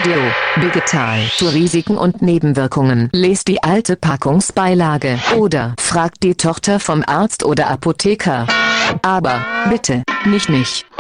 Audio, digital. Zu Risiken und Nebenwirkungen. Lest die alte Packungsbeilage oder fragt die Tochter vom Arzt oder Apotheker. Aber bitte, nicht mich.